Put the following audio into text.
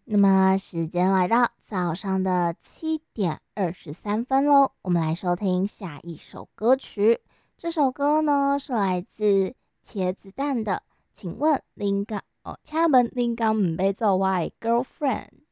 那么时间来到早上的7:23咯，我们来收听下一首歌曲。这首歌呢是来自茄子蛋的，请问您敢请问您敢唔要做我的 girlfriend？